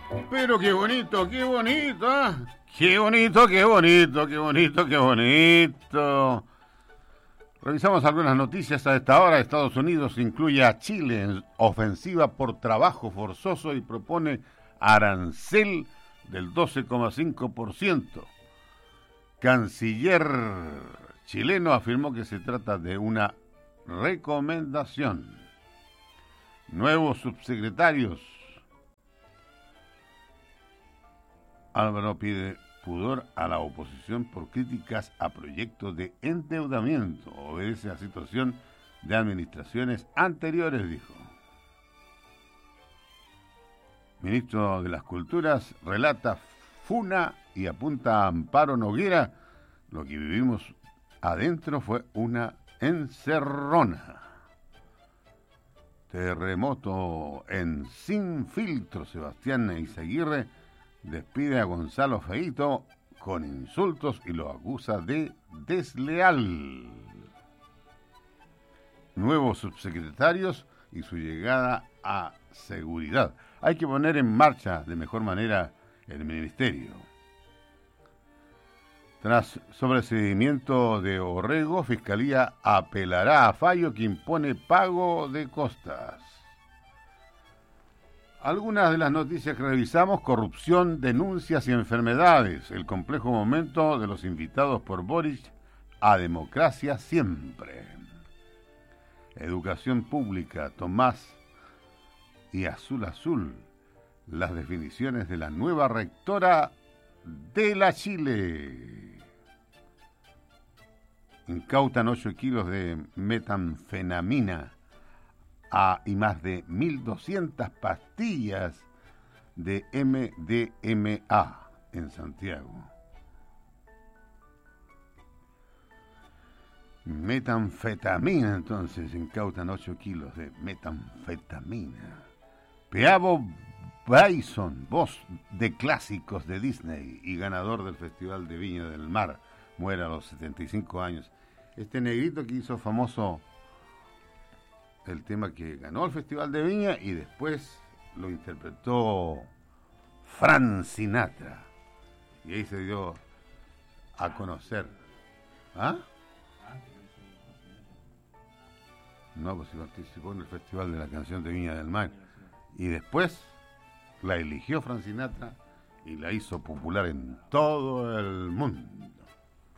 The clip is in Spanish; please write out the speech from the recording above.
Pero qué bonito, qué bonito, ¿eh? Qué bonito, qué bonito, qué bonito, qué bonito. Revisamos algunas noticias a esta hora. Estados Unidos incluye a Chile en ofensiva por trabajo forzoso y propone arancel del 12,5%. Canciller chileno afirmó que se trata de una recomendación. Nuevos subsecretarios. Álvaro pide pudor a la oposición por críticas a proyectos de endeudamiento. Obedece a situación de administraciones anteriores, dijo. Ministro de las Culturas relata funa y apunta a Amparo Noguera. Lo que vivimos adentro fue una encerrona. Terremoto en Sin Filtro. Sebastián Eizaguirre despide a Gonzalo Feito con insultos y lo acusa de desleal. Nuevos subsecretarios y su llegada a seguridad. Hay que poner en marcha de mejor manera el ministerio. Tras sobreseimiento de Orrego, Fiscalía apelará a fallo que impone pago de costas. Algunas de las noticias que revisamos: corrupción, denuncias y enfermedades. El complejo momento de los invitados por Boric a democracia siempre. Educación pública, Tomás y Azul Azul. Las definiciones de la nueva rectora de la Chile. Incautan 8 kilos de metanfetamina y más de 1.200 pastillas de MDMA en Santiago. Metanfetamina, entonces, incautan 8 kilos de metanfetamina. Peabo Bryson, voz de clásicos de Disney y ganador del Festival de Viña del Mar, muere a los 75 años. Este negrito que hizo famoso el tema que ganó el Festival de Viña y después lo interpretó Frank Sinatra. Y ahí se dio a conocer. ¿Ah? No, pues participó en el Festival de la Canción de Viña del Mar. Y después la eligió Frank Sinatra y la hizo popular en todo el mundo.